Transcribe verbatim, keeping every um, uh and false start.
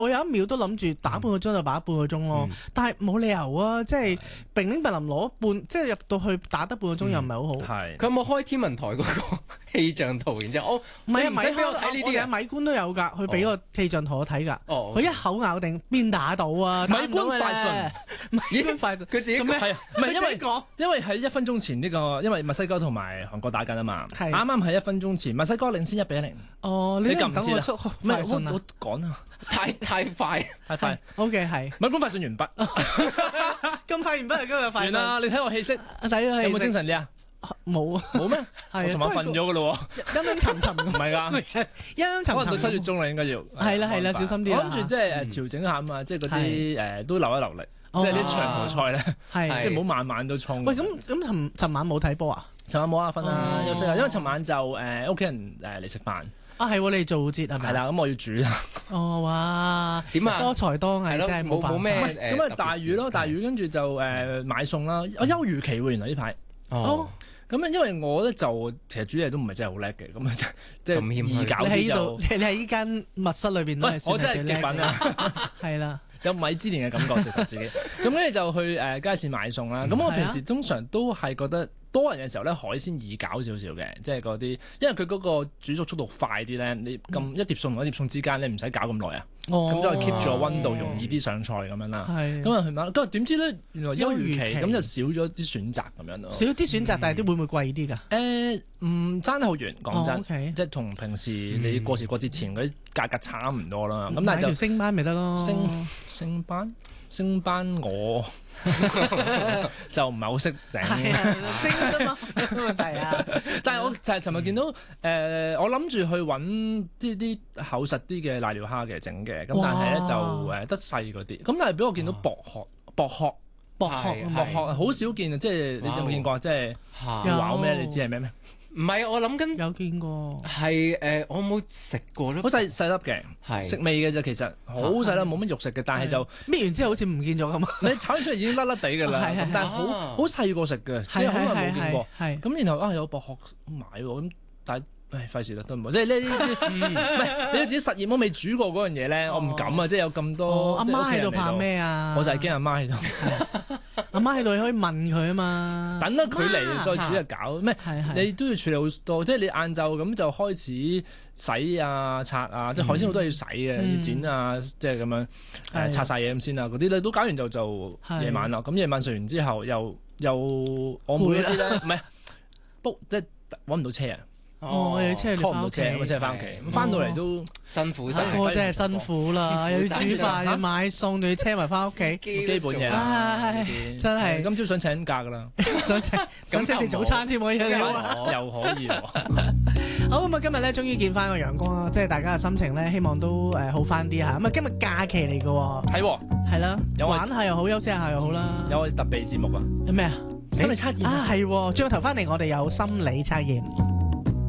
我有一秒都諗住打半個鐘就打半個鐘咯，嗯、但係冇理由啊！即係並拎並林攞半，即係入到去打得半個鐘又唔係好好。 係佢有冇開天文台嗰個氣象圖？然之後，哦， 唔係啊， 唔使俾我睇呢啲啊，米官都有㗎，佢俾個氣象圖我睇㗎。 哦， 佢一口咬定邊打到啊？ 米官快訊， 米官快訊， 佢自己做咩？ 係啊，唔係因為講， 因為喺一分鐘前呢個，因為墨西哥同埋韓國打緊啊嘛。 係啱啱喺一分鐘前，墨西哥領先一比零。 哦，你撳唔切啦？ 唔係我我講啊， 太太快， 太快。 O K 係。 米官快訊完畢。 咁快完畢，今日快完啦！你睇我氣息，有冇精神啲啊？ 冇啊， 冇咩？我尋晚瞓咗㗎咯喎， 陰陰沉沉。唔係㗎， 陰陰沉沉。 可能到七月中啦，應該要。 係啦係啦，小心啲。 我諗住即係誒調整下啊嘛，即係嗰啲誒都留一留力，即係啲長途賽咧，即係唔好晚晚都衝。 喂，咁咁尋尋晚冇睇波啊？ 尋晚冇下瞓啊，休息啊，因為尋晚就誒屋企人誒嚟食飯。 啊係喎，你做節係咪？ 係啦，咁我要煮啊。 哦哇， 點啊？ 多才多藝真係冇冇咩誒。 咁啊大魚咯，大魚跟住就誒買餸啦。我休漁期喎，原來呢排。 哦。 咁啊，因為我咧就其實煮嘢都唔係真係好叻嘅，咁啊即係易搞啲就。 你喺呢度，你喺呢間密室裏邊都係算係我真係極品啊！ 係啦。 有米芝蓮嘅感覺，直頭自己。咁跟住就去誒街市買餸啦。咁我平時通常都係覺得多人嘅時候咧，海鮮易搞少少嘅，即係嗰啲，因為佢嗰個煮熟速度快啲咧，你咁一碟餸同一碟餸之間，你唔使搞咁耐啊。咁就係 keep 住個溫度，容易啲上菜咁樣啦。咁啊去買，咁點知咧原來休漁期，咁就少咗啲選擇咁樣咯。 少啲選擇，但係啲會唔會貴啲㗎？ 誒，唔爭得好遠，講真，即係同平時你過時過節前嗰啲價格差唔多啦。咁但係就升班咪得咯。 升升班升班我就唔係好識整。 升啫嘛，問題啊！ 但係我就係尋日見到誒，我諗住去揾啲啲厚實啲嘅瀨尿蝦嘅整嘅，咁但係咧就誒得細嗰啲，咁但係俾我見到薄殼薄殼薄殼薄殼好少見啊！即係你有冇見過？即係咬咩？你知係咩咩？ 唔係，我諗緊有見過。 係誒，我冇食過咯。 好細細粒嘅， 係食味嘅啫。其實好細粒，冇乜肉食嘅，但係就搣完之後好似唔見咗咁啊！ 你炒出嚟已經甩甩地㗎啦，咁但係好好細個食嘅，即係好耐冇見過。咁然後啊有薄殼買喎，咁但係。唉，費事啦，都唔好，即係呢啲，唔係你自己實驗，我未煮過嗰樣嘢咧，我唔敢啊！即係有咁多阿媽喺度怕咩啊？ 我就係驚阿媽喺度， 阿媽喺度你可以問佢啊嘛。 等得佢嚟再煮就搞咩？你都要處理好多，即係你晏晝咁就開始洗啊、刷啊，即係海鮮好多要洗嘅，要剪啊，即係咁樣誒刷晒嘢咁先啊，嗰啲你都搞完就就夜晚啦。咁夜晚食完之後又又我妹嗰啲咧，唔係煲即係揾唔到車啊！ 哦，我要車你翻屋企， 我車翻屋企，咁翻到嚟都辛苦晒， 我真係辛苦啦，又要煮飯，要買餸，仲要車埋翻屋企， 基本嘢， 唉，真係。 今朝想請假噶啦， 想請想請食早餐添，可以又可以。好咁啊！今日咧終於見翻個陽光啦，即係大家嘅心情咧，希望都誒好翻啲嚇。咁啊，今日假期嚟嘅喎， 係喎， 係啦，玩下又好，休息下又好啦。 有個特別節目啊？ 有咩啊？ 心理測驗啊，係，轉個頭翻嚟，我哋有心理測驗。